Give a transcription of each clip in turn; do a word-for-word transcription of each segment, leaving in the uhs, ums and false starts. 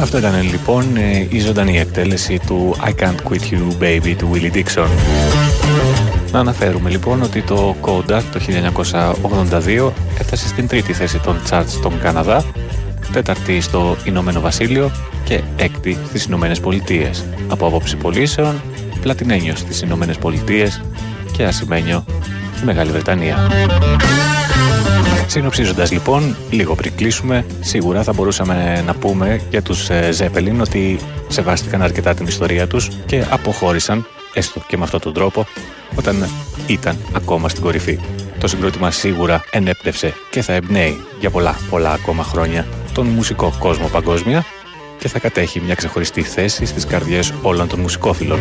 Αυτό ήταν λοιπόν η ζωντανή εκτέλεση του I Can't Quit You Baby του Willie Dixon. Να αναφέρουμε λοιπόν ότι το Coda το χίλια εννιακόσια ογδόντα δύο έφτασε στην τρίτη θέση των charts στον Καναδά, τέταρτη στο Ηνωμένο Βασίλειο και έκτη στις Ηνωμένες Πολιτείες. Από άποψη πωλήσεων, πλατινένιο στις Ηνωμένες Πολιτείες και ασημένιο στη Μεγάλη Βρετανία. Συνοψίζοντας λοιπόν, λίγο πριν κλείσουμε, σίγουρα θα μπορούσαμε να πούμε για τους Zeppelin ότι σεβάστηκαν αρκετά την ιστορία τους και αποχώρησαν, έστω και με αυτόν τον τρόπο, όταν ήταν ακόμα στην κορυφή. Το συγκρότημα σίγουρα ενέπνευσε και θα εμπνέει για πολλά πολλά ακόμα χρόνια τον μουσικό κόσμο παγκόσμια και θα κατέχει μια ξεχωριστή θέση στις καρδιές όλων των μουσικόφιλων.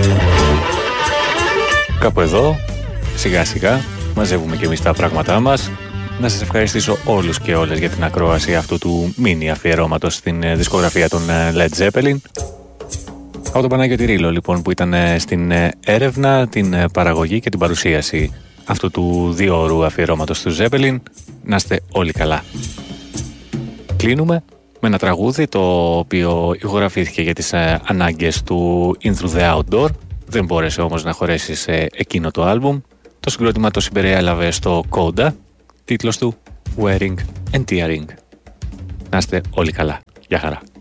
Κάπου εδώ, σιγά σιγά, μαζεύουμε και εμείς τα πράγματά μας. Να σας ευχαριστήσω όλους και όλες για την ακρόαση αυτού του μίνι αφιερώματος στην δισκογραφία των Led Zeppelin. Από τον Παναγιώτη Ρήλο λοιπόν, που ήταν στην έρευνα, την παραγωγή και την παρουσίαση αυτού του δύο ώρου αφιερώματος του Zeppelin. Να είστε όλοι καλά. Κλείνουμε με ένα τραγούδι το οποίο ηχογραφήθηκε για τις ανάγκες του In Through the Outdoor. Δεν μπόρεσε όμως να χωρέσει σε εκείνο το άλμπουμ. Το συγκρότημα το συμπεριέλαβε στο Coda. Τίτλος του Wearing and Tearing. Να είστε όλοι καλά. Γεια χαρά.